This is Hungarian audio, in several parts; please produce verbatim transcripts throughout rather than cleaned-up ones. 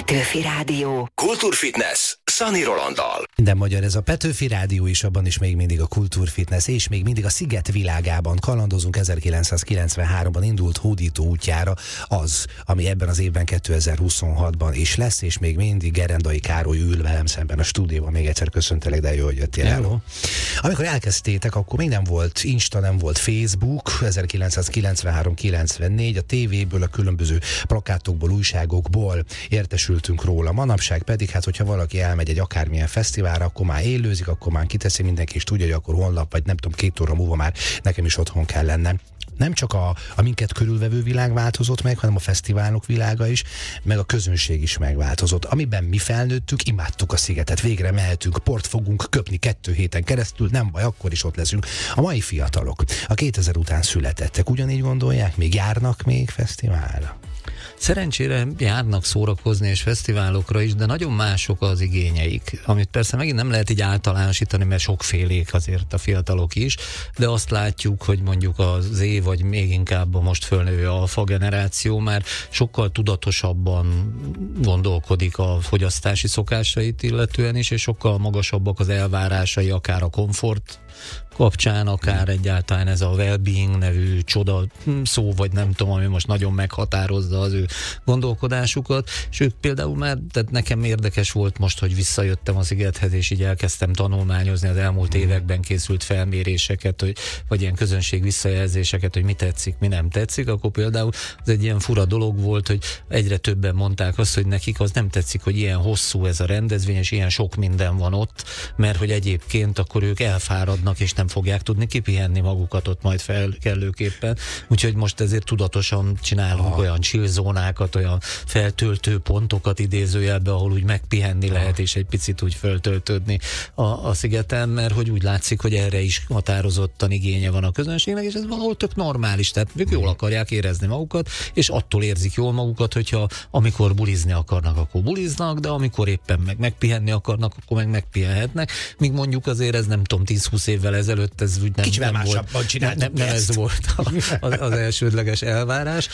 Petőfi Rádió. Kultúrfitness Szani Rolanddal. Minden magyar, ez a Petőfi Rádió is, abban is még mindig a Kultúrfitness, és még mindig a Sziget világában kalandozunk. Ezerkilencszázkilencvenháromban indult hódító útjára az, ami ebben az évben kétezer-huszonhatban is lesz, és még mindig Gerendai Károly ül velem szemben a stúdióban. Még egyszer köszöntelek, de jó, hogy jöttél. Hello. Amikor elkezdtétek, akkor még nem volt Insta, nem volt Facebook. ezerkilencszázkilencvenhárom kilencvennégy a tévéből, a különböző plakátokból, újságokból értesültünk róla. Manapság pedig, hát hogyha valaki elmegy egy akármilyen fesztiválra, akkor már élőzik, akkor már kiteszi, mindenki is tudja, hogy akkor honlap, vagy nem tudom, két óra múlva már nekem is otthon kell lennem. Nem csak a, a minket körülvevő világ változott meg, hanem a fesztiválok világa is, meg a közönség is megváltozott. Amiben mi felnőttük, imádtuk a Szigetet, végre mehetünk, port fogunk köpni kettő héten keresztül, nem baj, akkor is ott leszünk. A mai fiatalok, a kétezer után születettek, ugyanígy gondolják, még járnak még fesztiválra? Szerencsére járnak szórakozni és fesztiválokra is, de nagyon mások az igényeik, amit persze megint nem lehet így általánosítani, mert sokfélék azért a fiatalok is, de azt látjuk, hogy mondjuk az Z vagy még inkább a most fölnövő alfa generáció már sokkal tudatosabban gondolkodik a fogyasztási szokásait illetően is, és sokkal magasabbak az elvárásai, akár a komfort kapcsán, akár egyáltalán ez a well-being nevű csoda szó, vagy nem tudom, ami most nagyon meghatározza az ő gondolkodásukat, és ők például már, tehát nekem érdekes volt most, hogy visszajöttem a Szigethez, és így elkezdtem tanulmányozni az elmúlt években készült felméréseket, hogy, vagy ilyen közönség visszajelzéseket, hogy mi tetszik, mi nem tetszik, akkor például az egy ilyen fura dolog volt, hogy egyre többen mondták azt, hogy nekik az nem tetszik, hogy ilyen hosszú ez a rendezvény, és ilyen sok minden van ott, mert hogy egyébként akkor ők elfáradnak, és nem fogják tudni kipihenni magukat ott majd fel kellőképpen. Úgyhogy most ezért tudatosan csinálunk Aha. olyan chillzónákat, olyan feltöltő pontokat idézőjelbe, ahol úgy megpihenni Aha. lehet, és egy picit úgy feltöltődni a, a Szigeten, mert hogy úgy látszik, hogy erre is határozottan igénye van a közönségnek, és ez valahol tök normális, tehát ők jól akarják érezni magukat, és attól érzik jól magukat, hogyha amikor bulizni akarnak, akkor buliznak, de amikor éppen meg megpihenni akarnak, akkor meg megpihenhetnek. Míg mondjuk azért ez nem tudom, tíz-húsz évvel ezelőtt ez úgy nem, nem volt, nem, nem, nem ez volt az, az elsődleges elvárás.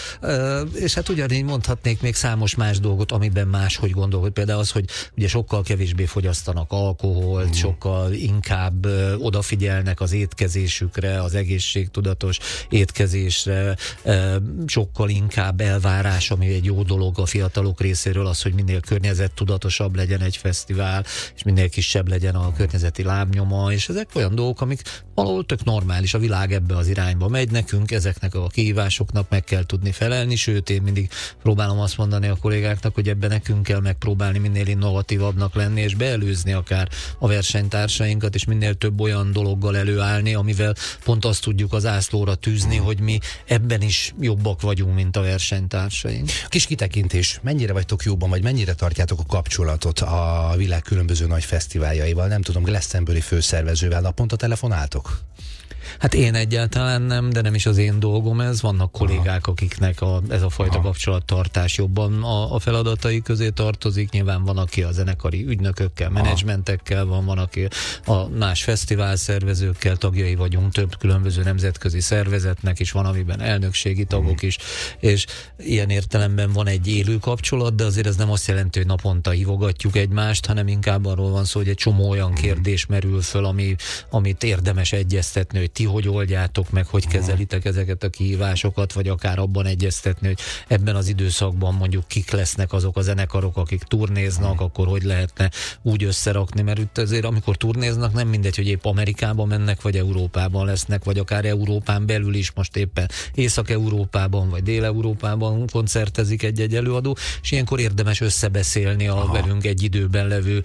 És hát ugyanígy mondhatnék még számos más dolgot, amiben máshogy gondolod. Például az, hogy ugye sokkal kevésbé fogyasztanak alkoholt, mm. sokkal inkább odafigyelnek az étkezésükre, az egészségtudatos étkezésre, sokkal inkább elvárás, ami egy jó dolog a fiatalok részéről, az, hogy minél környezettudatosabb legyen egy fesztivál, és minél kisebb legyen a környezeti lábnyoma, és ezek olyan dolgok, amik valahol tök normális, a világ ebbe az irányba megy, nekünk ezeknek a kihívásoknak meg kell tudni felelni, sőt én mindig próbálom azt mondani a kollégáknak, hogy ebben nekünk kell megpróbálni minél innovatívabbnak lenni, és beelőzni akár a versenytársainkat, és minél több olyan dologgal előállni, amivel pont azt tudjuk az ászlóra tűzni, hogy mi ebben is jobbak vagyunk, mint a versenytársaink. Kis kitekintés, mennyire vagytok jóban, vagy mennyire tartjátok a kapcsolatot a világ különböző nagy fesztiváljaival? Nem tudom, Glastonbury főszervezővel naponta telefonáltok? Hát én egyáltalán nem, de nem is az én dolgom ez. Vannak kollégák, akiknek a, ez a fajta Aha. kapcsolattartás jobban a, a feladatai közé tartozik. Nyilván van, aki a zenekari ügynökökkel, menedzsmentekkel van, van, aki a más fesztivál szervezőkkel, tagjai vagyunk több különböző nemzetközi szervezetnek is, van, amiben elnökségi tagok is, és ilyen értelemben van egy élő kapcsolat, de azért ez nem azt jelenti, hogy naponta hívogatjuk egymást, hanem inkább arról van szó, hogy egy csomó olyan kérdés merül föl, ami, amit érdemes egyeztetni, hogy ti hogy oldjátok meg, hogy kezelitek ezeket a kihívásokat, vagy akár abban egyeztetni, hogy ebben az időszakban mondjuk kik lesznek azok a zenekarok, akik turnéznak, akkor hogy lehetne úgy összerakni, mert itt azért amikor turnéznak, nem mindegy, hogy épp Amerikában mennek, vagy Európában lesznek, vagy akár Európán belül is, most éppen Észak-Európában, vagy Dél-Európában koncertezik egy-egy előadó, és ilyenkor érdemes összebeszélni a Aha. velünk egy időben levő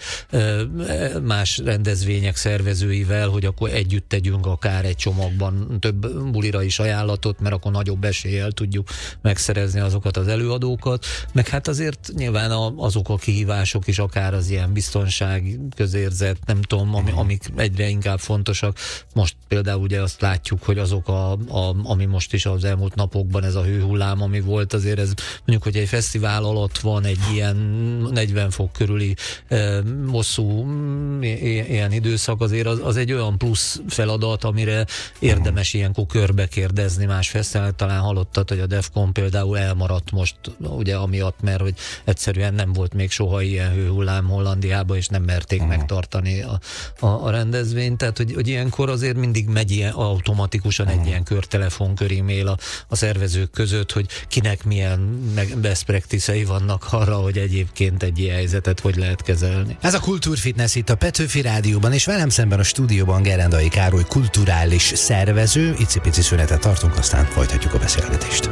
más rendezvények szervezőivel, hogy akkor együtt tegyünk akár egy csomagban több bulira is ajánlatot, mert akkor nagyobb eséllyel tudjuk megszerezni azokat az előadókat. Meg hát azért nyilván a, azok a kihívások is, akár az ilyen biztonság, közérzet, nem tudom, ami, amik egyre inkább fontosak. Most például ugye azt látjuk, hogy azok, a, a, ami most is az elmúlt napokban ez a hőhullám, ami volt, azért ez mondjuk, hogy egy fesztivál alatt van egy ilyen negyven fok körüli e, hosszú e, ilyen időszak, azért az, az egy olyan plusz feladat, amire érdemes ilyenkor körbe kérdezni más fesztivál. Talán hallottad, hogy a Defcon például elmaradt most, ugye amiatt, mert hogy egyszerűen nem volt még soha ilyen hőhullám Hollandiában, és nem merték uh-huh. megtartani a, a, a rendezvényt. Tehát, hogy, hogy ilyenkor azért mindig megy ilyen automatikusan uh-huh. egy ilyen körtelefonkör e-mail a, a szervezők között, hogy kinek milyen best practice-ei vannak arra, hogy egyébként egy ilyen helyzetet hogy lehet kezelni. Ez a Kultúrfitness itt a Petőfi Rádióban, és velem szemben a stúdióban Gerendai Károly kulturális szervező. Icipici szünetet tartunk, aztán folytatjuk a beszélgetést.